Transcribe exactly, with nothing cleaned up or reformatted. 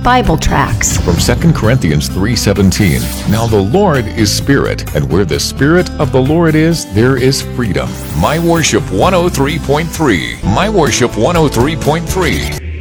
Bible tracts. From Second Corinthians three seventeen. Now the Lord is Spirit, and where the Spirit of the Lord is, there is freedom. My Worship one oh three point three. My Worship one oh three point three.